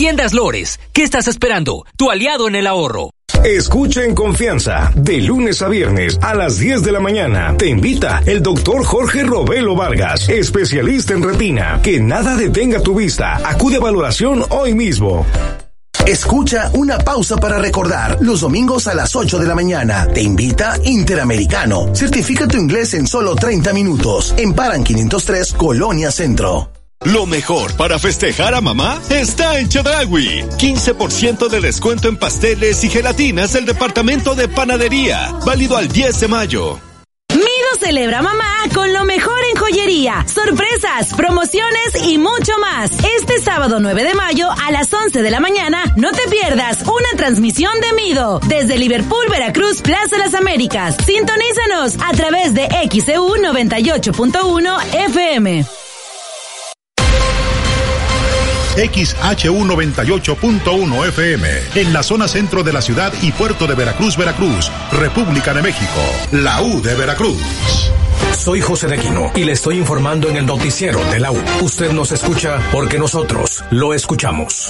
Tiendas Lores, ¿qué estás esperando? Tu aliado en el ahorro. Escucha en confianza, de lunes a viernes a las 10 de la mañana. Te invita el doctor Jorge Robelo Vargas, especialista en retina. Que nada detenga tu vista. Acude a valoración hoy mismo. Escucha Una Pausa para Recordar, los domingos a las 8 de la mañana. Te invita Interamericano. Certifica tu inglés en solo 30 minutos. En Paran 503, Colonia Centro. Lo mejor para festejar a mamá está en Chedraui. 15% de descuento en pasteles y gelatinas del departamento de panadería. Válido al 10 de mayo. Mido celebra mamá con lo mejor en joyería, sorpresas, promociones y mucho más. Este sábado 9 de mayo a las 11 de la mañana no te pierdas una transmisión de Mido desde Liverpool, Veracruz, Plaza Las Américas. Sintonízanos a través de XEU 98.1 FM. XHU 98.1 FM, en la zona centro de la ciudad y puerto de Veracruz, Veracruz, República de México, la U de Veracruz. Soy José de Aquino y le estoy informando en el noticiero de la U. Usted nos escucha porque nosotros lo escuchamos.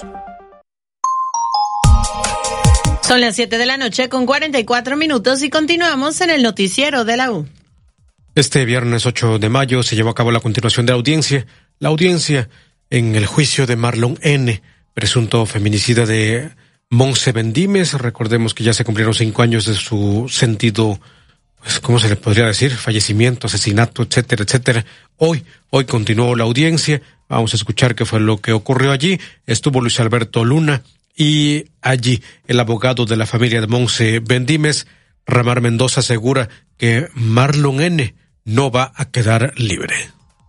Son las 7 de la noche con 44 minutos y continuamos en el noticiero de la U. Este viernes 8 de mayo se llevó a cabo la continuación de la audiencia. La audiencia en el juicio de Marlon N., presunto feminicida de Montse Bendímez. Recordemos que ya se cumplieron 5 años de su sentido, pues, ¿cómo se le podría decir? Fallecimiento, asesinato, etcétera, etcétera. Hoy continuó la audiencia. Vamos a escuchar qué fue lo que ocurrió allí. Estuvo Luis Alberto Luna y allí el abogado de la familia de Montse Bendímez, Ramar Mendoza, asegura que Marlon N. no va a quedar libre.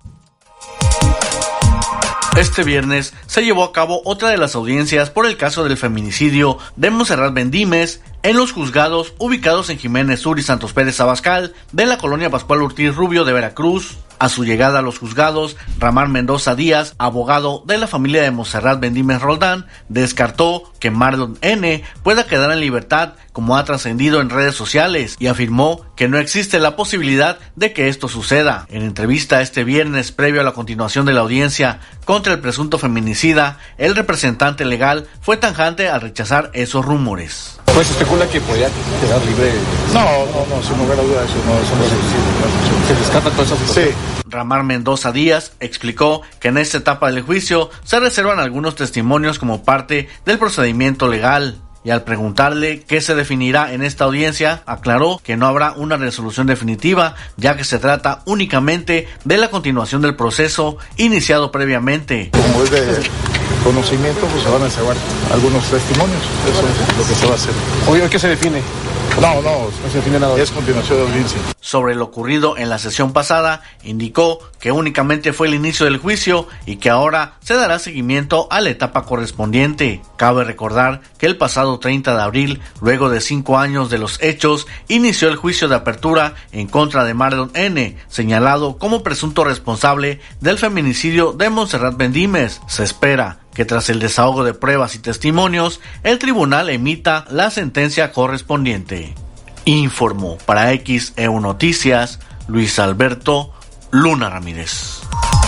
Este viernes se llevó a cabo otra de las audiencias por el caso del feminicidio de Montserrat Bendímez en los juzgados ubicados en Jiménez Sur y Santos Pérez Abascal de la colonia Pascual Ortiz Rubio de Veracruz. A su llegada a los juzgados, Ramar Mendoza Díaz, abogado de la familia de Montserrat Bendímez Roldán, descartó que Marlon N. pueda quedar en libertad, como ha trascendido en redes sociales, y afirmó que no existe la posibilidad de que esto suceda. En entrevista este viernes, previo a la continuación de la audiencia contra el presunto feminicida, el representante legal fue tajante al rechazar esos rumores. Pues se especula que podría quedar libre. No, sin lugar a dudas, eso no es posible. ¿Se descarta toda esa situación? Sí. Ramar Mendoza Díaz explicó que en esta etapa del juicio se reservan algunos testimonios como parte del procedimiento legal. Y al preguntarle qué se definirá en esta audiencia, aclaró que no habrá una resolución definitiva, ya que se trata únicamente de la continuación del proceso iniciado previamente. Como es de conocimiento, pues se van a reservar algunos testimonios. Eso es lo que se va a hacer. Oye, ¿qué se define? No se define nada. Es continuación de audiencia. Sobre lo ocurrido en la sesión pasada, indicó que únicamente fue el inicio del juicio y que ahora se dará seguimiento a la etapa correspondiente. Cabe recordar que el pasado 30 de abril, luego de 5 años de los hechos, inició el juicio de apertura en contra de Marlon N., señalado como presunto responsable del feminicidio de Montserrat Bendímez. Se espera que tras el desahogo de pruebas y testimonios, el tribunal emita la sentencia correspondiente. Informó para XEU Noticias, Luis Alberto Luna Ramírez.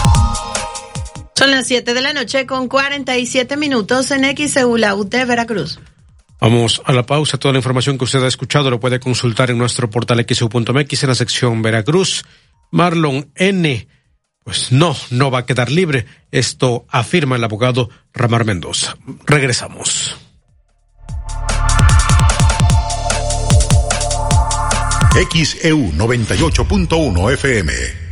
Son las 7 de la noche con 47 minutos en XEU, la U de Veracruz. Vamos a la pausa. Toda la información que usted ha escuchado lo puede consultar en nuestro portal XEU.mx en la sección Veracruz. Marlon N., pues no va a quedar libre. Esto afirma el abogado Ramar Mendoza. Regresamos. XEU 98.1 FM.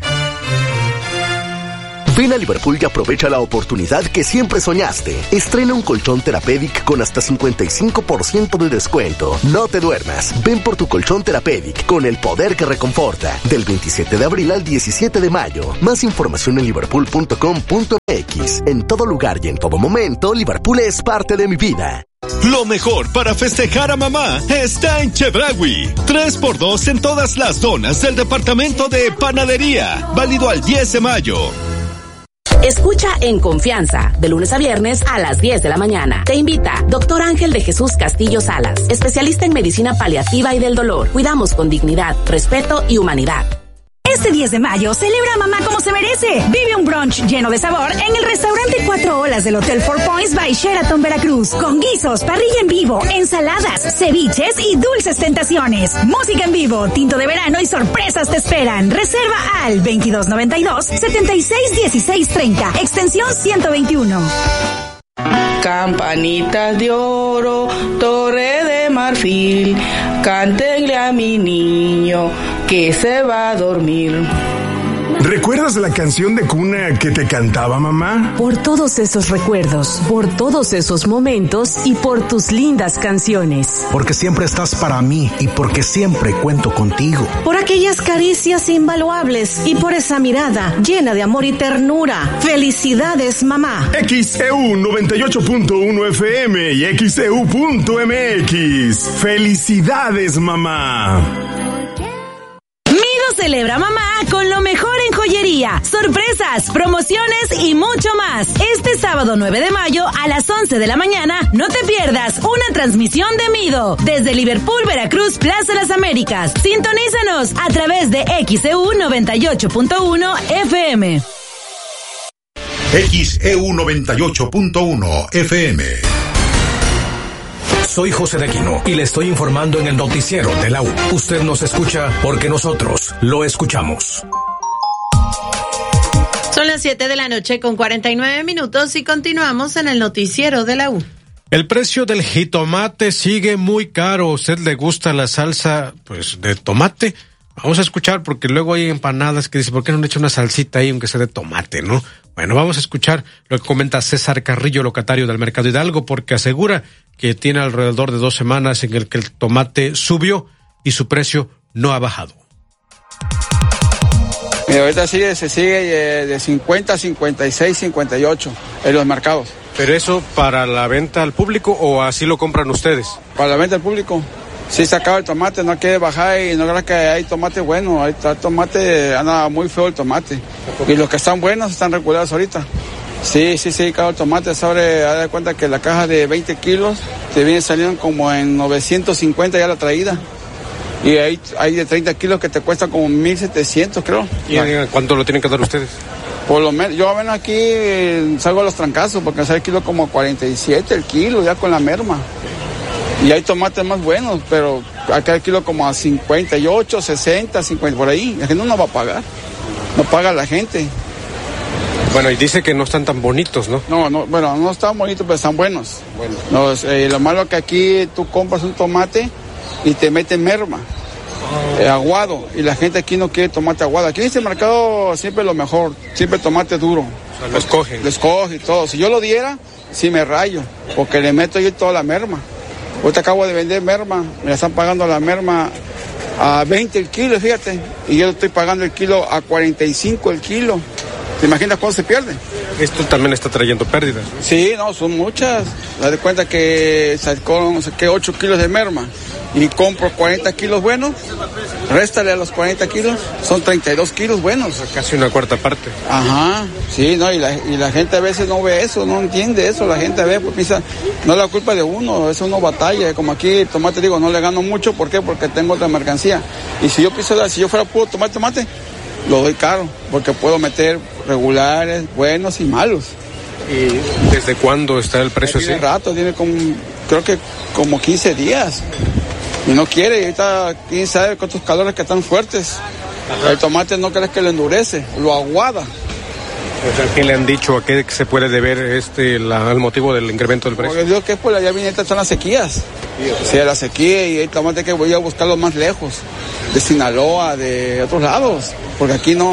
Ven a Liverpool y aprovecha la oportunidad que siempre soñaste. Estrena un colchón Therapeutic con hasta 55% de descuento. No te duermas. Ven por tu colchón Therapeutic con el poder que reconforta. Del 27 de abril al 17 de mayo. Más información en liverpool.com.mx. En todo lugar y en todo momento, Liverpool es parte de mi vida. Lo mejor para festejar a mamá está en Chedraui. 3x2 en todas las zonas del departamento de panadería. Válido al 10 de mayo. Escucha en confianza, de lunes a viernes a las 10 de la mañana. Te invita Dr. Ángel de Jesús Castillo Salas, especialista en medicina paliativa y del dolor. Cuidamos con dignidad, respeto y humanidad. Este 10 de mayo, celebra a mamá como se merece. Vive un brunch lleno de sabor en el restaurante 4 Olas del Hotel Four Points by Sheraton Veracruz. Con guisos, parrilla en vivo, ensaladas, ceviches y dulces tentaciones. Música en vivo, tinto de verano y sorpresas te esperan. Reserva al 2292-761630, extensión 121. Campanitas de oro, torre de marfil, cántenle a mi niño que se va a dormir. ¿Recuerdas la canción de cuna que te cantaba mamá? Por todos esos recuerdos, por todos esos momentos y por tus lindas canciones. Porque siempre estás para mí y porque siempre cuento contigo. Por aquellas caricias invaluables y por esa mirada llena de amor y ternura. ¡Felicidades, mamá! XEU 98.1 FM y XEU.mx. ¡Felicidades, mamá! Celebra mamá con lo mejor en joyería, sorpresas, promociones y mucho más. Este sábado 9 de mayo a las 11 de la mañana no te pierdas una transmisión de Mido desde Liverpool, Veracruz, Plaza Las Américas. Sintonízanos a través de XEU 98.1 FM. XEU 98.1 FM. Soy José de Aquino y le estoy informando en el noticiero de la U. Usted nos escucha porque nosotros lo escuchamos. Son las 7 de la noche con 49 minutos y continuamos en el noticiero de la U. El precio del jitomate sigue muy caro. ¿A usted le gusta la salsa, de tomate? Vamos a escuchar, porque luego hay empanadas que dicen, ¿por qué no le echa una salsita ahí, aunque sea de tomate, no? Bueno, vamos a escuchar lo que comenta César Carrillo, locatario del Mercado Hidalgo, porque asegura que tiene alrededor de 2 semanas en el que el tomate subió y su precio no ha bajado. Mira, ahorita se sigue de 50, 56, 58 en los mercados. ¿Pero eso para la venta al público o así lo compran ustedes? Para la venta al público. Sí, se acaba el tomate, no quiere bajar y no creo que hay tomate bueno, hay tomate, anda muy feo el tomate. Y los que están buenos están regulados ahorita. Sí, acaba el tomate, haz de cuenta que la caja de 20 kilos te viene saliendo como en 950 ya la traída. Y hay de 30 kilos que te cuesta como 1,700 creo. ¿Y cuánto lo tienen que dar ustedes? Por lo menos, yo menos aquí salgo a los trancazos porque sale el kilo como 47 el kilo ya con la merma. Y hay tomates más buenos, pero acá el kilo como a 58, 60, 50, por ahí. La gente no va a pagar. No paga la gente. Bueno, y dice que no están tan bonitos, ¿no? No están bonitos, pero están buenos. Lo malo es que aquí tú compras un tomate y te meten merma, aguado. Y la gente aquí no quiere tomate aguado. Aquí en este mercado siempre lo mejor, siempre tomate duro. O sea, lo escogen. Lo escoge y todo. Si yo lo diera, sí me rayo, porque le meto yo toda la merma. Ahorita acabo de vender merma, me la están pagando la merma a 20 el kilo, fíjate, y yo estoy pagando el kilo a 45 el kilo. ¿Te imaginas cuánto se pierde? Esto también está trayendo pérdidas, ¿no? Sí, son muchas. Haz de cuenta que saqué 8 kilos de merma y compro 40 kilos buenos, réstale a los 40 kilos, son 32 kilos buenos. O sea, casi una cuarta parte. Ajá, sí, y la gente a veces no ve eso, no entiende eso, la gente ve, pues piensa, no es la culpa de uno, es uno batalla, como aquí el tomate no le gano mucho, ¿por qué? Porque tengo otra mercancía. Y si yo fuera puro tomate, lo doy caro, porque puedo meter regulares, buenos y malos. ¿Y desde cuándo está el precio así? Tiene rato, creo que como 15 días. Y no quiere, y ahorita quién sabe con estos calores que están fuertes. Ajá. El tomate no crees que lo endurece, lo aguada. O sea, ¿qué le han dicho? ¿A qué se puede deber el motivo del incremento del precio? Porque digo que es por allá viene, están las sequías. Sí, la sequía y el tomate que voy a buscarlo más lejos, de Sinaloa, de otros lados. Porque aquí no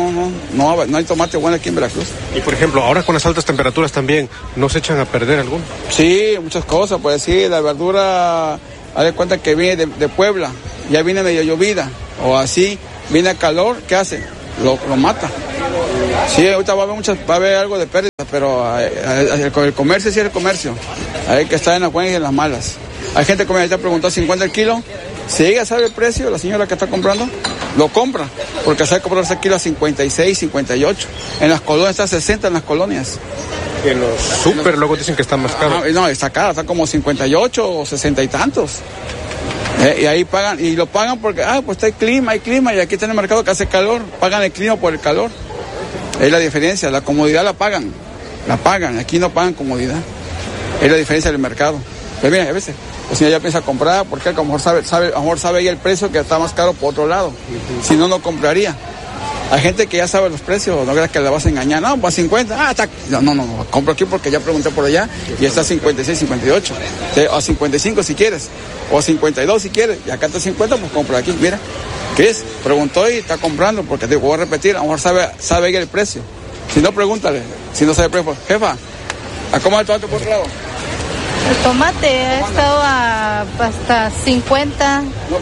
hay tomate bueno aquí en Veracruz. Y por ejemplo, ahora con las altas temperaturas también, ¿no se echan a perder alguno? Sí, muchas cosas, pues sí, la verdura, haz de cuenta que viene de Puebla, ya viene medio llovida, o así, viene a calor, ¿qué hace? Lo mata. Sí, ahorita va a haber algo de pérdida, pero el comercio sí es el comercio. Hay que estar en las buenas y en las malas. Hay gente que me ha preguntado 50 el kilo. Si ella sabe el precio, la señora que está comprando, lo compra, porque sabe comprar ese kilo a 56, 58. En las colonias está a 60 en las colonias. Y en los súper luego dicen que está más caro. No, está caro, está como 58 o 60 y tantos. Y ahí pagan, y lo pagan porque, pues hay clima, y aquí está en el mercado que hace calor, pagan el clima por el calor. Es la diferencia, la comodidad la pagan, aquí no pagan comodidad. Es la diferencia del mercado. Pero mira, a veces, el señor ya piensa comprar porque a lo mejor sabe ahí el precio que está más caro por otro lado. Si no, no compraría. Hay gente que ya sabe los precios, no creas que la vas a engañar. No, pues 50, está. No, compro aquí porque ya pregunté por allá y está 56, 58. O 55 si quieres, o 52 si quieres, y acá está 50, pues compra aquí, mira. ¿Qué es? Preguntó y está comprando, porque te voy a repetir, a lo mejor sabe el precio. Si no, pregúntale. Si no sabe el precio, pues, jefa, ¿a cómo el tomate por otro lado? El tomate ha estado hasta 50,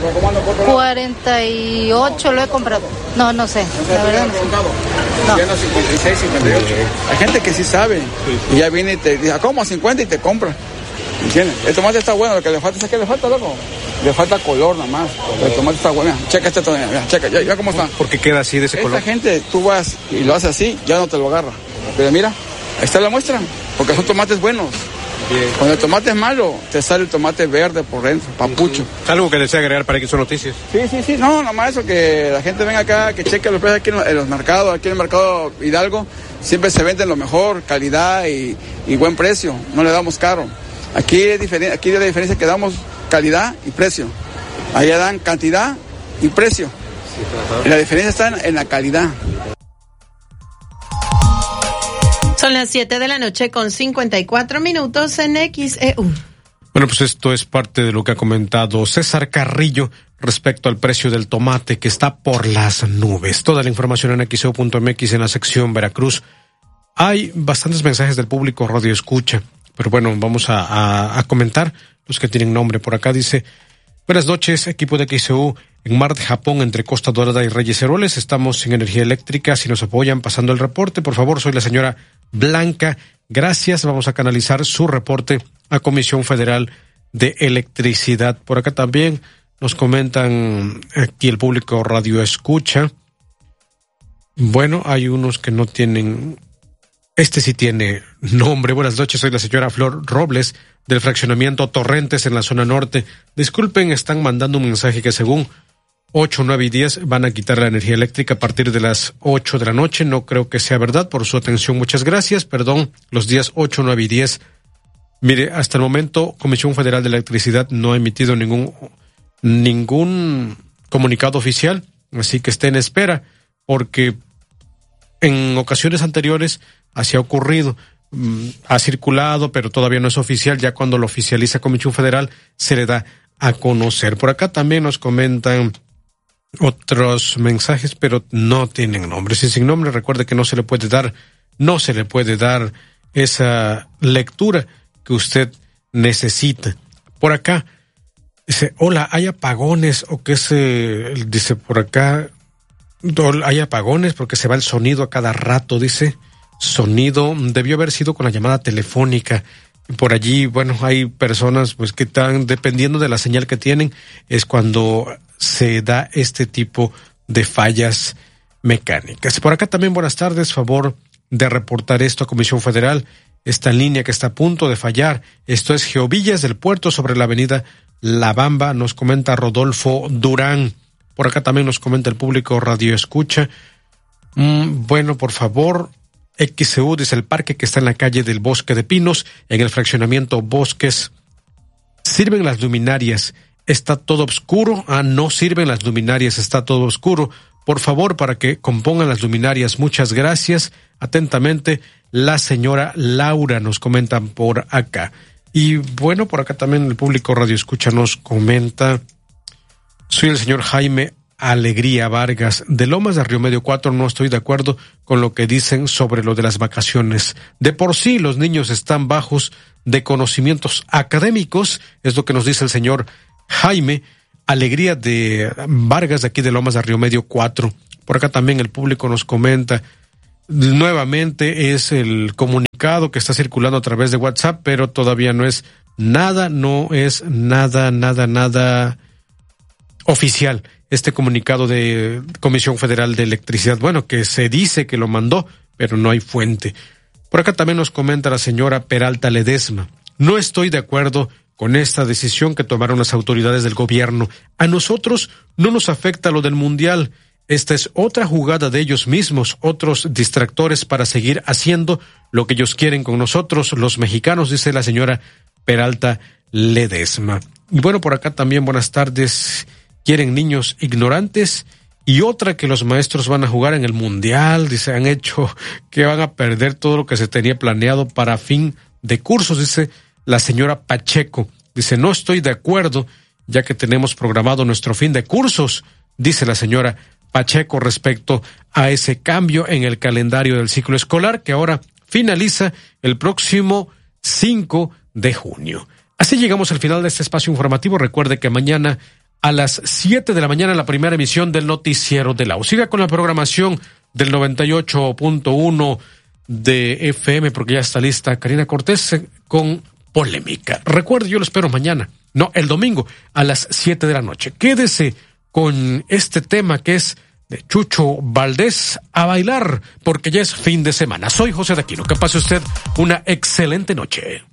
48 lo he comprado. No sé, la verdad no sé. No. 56, 58. Hay gente que sí sabe y ya viene y te dice, ¿cómo a 50? Y te compra. ¿Entiendes? El tomate está bueno, lo que le falta, ¿sabes qué le falta, loco? Le falta color nada más. El tomate está bueno. Checa este tomate, mira, checa, ya cómo está. ¿Por qué queda así de ese color? Esta gente, tú vas y lo haces así, ya no te lo agarra. Pero mira, ahí está la muestra, porque son tomates buenos. Bien. Cuando el tomate es malo, te sale el tomate verde por dentro, papucho. ¿Algo que desea agregar para que son noticias? Sí, no, nomás eso, que la gente venga acá, que cheque los precios aquí en los mercados, aquí en el mercado Hidalgo, siempre se venden lo mejor, calidad y buen precio, no le damos caro. Aquí es la diferencia que damos calidad y precio. Allá dan cantidad y precio. Y la diferencia está en la calidad. Son las 7 de la noche con 54 minutos en XEU. Bueno, pues esto es parte de lo que ha comentado César Carrillo respecto al precio del tomate que está por las nubes. Toda la información en xeu.mx en la sección Veracruz. Hay bastantes mensajes del público radio escucha, pero bueno, vamos a comentar los que tienen nombre. Por acá dice: buenas noches, equipo de XEU. En Mar de Japón, entre Costa Dorada y Reyes Heroles, estamos sin energía eléctrica. Si nos apoyan pasando el reporte, por favor, soy la señora Blanca. Gracias, vamos a canalizar su reporte a Comisión Federal de Electricidad. Por acá también nos comentan aquí el público radio escucha. Bueno, hay unos que no tienen... Este sí tiene nombre. Buenas noches, soy la señora Flor Robles del fraccionamiento Torrentes en la zona norte. Disculpen, están mandando un mensaje que según 8, 9 y 10 van a quitar la energía eléctrica a partir de las 8 de la noche. No creo que sea verdad. Por su atención, muchas gracias. Perdón, los días 8, 9 y 10. Mire, hasta el momento, Comisión Federal de Electricidad no ha emitido ningún comunicado oficial, así que esté en espera, porque en ocasiones anteriores así ha ocurrido. Ha circulado, pero todavía no es oficial. Ya cuando lo oficializa Comisión Federal, se le da a conocer. Por acá también nos comentan otros mensajes, pero no tienen nombres. Y sin nombre, recuerde que no se le puede dar esa lectura que usted necesita. Por acá dice: hola, ¿hay apagones? O que dice por acá, hay apagones porque se va el sonido a cada rato, dice. Sonido debió haber sido con la llamada telefónica. Por allí, bueno, hay personas pues que están dependiendo de la señal que tienen, es cuando se da este tipo de fallas mecánicas. Por acá también, buenas tardes, favor de reportar esto a Comisión Federal, esta línea que está a punto de fallar. Esto es Geovillas del Puerto sobre la avenida La Bamba, nos comenta Rodolfo Durán. Por acá también nos comenta el público radio escucha. Bueno, por favor, XEU dice: el parque que está en la calle del Bosque de Pinos, en el fraccionamiento Bosques, ¿sirven las luminarias? ¿Está todo oscuro? No sirven las luminarias, está todo oscuro. Por favor, para que compongan las luminarias. Muchas gracias. Atentamente, la señora Laura, nos comentan por acá. Y bueno, por acá también el público radio escucha nos comenta: soy el señor Jaime Alegría Vargas, de Lomas de Río Medio 4, no estoy de acuerdo con lo que dicen sobre lo de las vacaciones. De por sí los niños están bajos de conocimientos académicos, es lo que nos dice el señor Jaime Alegría de Vargas, de aquí de Lomas de Río Medio 4. Por acá también el público nos comenta, nuevamente es el comunicado que está circulando a través de WhatsApp, pero todavía no es nada oficial. Este comunicado de Comisión Federal de Electricidad, bueno, que se dice que lo mandó, pero no hay fuente. Por acá también nos comenta la señora Peralta Ledesma: no estoy de acuerdo con esta decisión que tomaron las autoridades del gobierno. A nosotros no nos afecta lo del Mundial. Esta es otra jugada de ellos mismos, otros distractores para seguir haciendo lo que ellos quieren con nosotros, los mexicanos, dice la señora Peralta Ledesma. Y bueno, por acá también, buenas tardes. Quieren niños ignorantes. Y otra, que los maestros van a jugar en el Mundial, dice, han hecho que van a perder todo lo que se tenía planeado para fin de cursos, dice la señora Pacheco. Dice, no estoy de acuerdo, ya que tenemos programado nuestro fin de cursos, dice la señora Pacheco, respecto a ese cambio en el calendario del ciclo escolar, que ahora finaliza el próximo 5 de junio. Así llegamos al final de este espacio informativo. Recuerde que mañana a las 7 de la mañana la primera emisión del Noticiero de la U. Siga con la programación del 98.1 de FM, porque ya está lista Karina Cortés con Polémica. Recuerde, yo lo espero mañana, no, el domingo a las 7 de la noche. Quédese con este tema que es de Chucho Valdés, a bailar, porque ya es fin de semana. Soy José de Aquino. Que pase usted una excelente noche.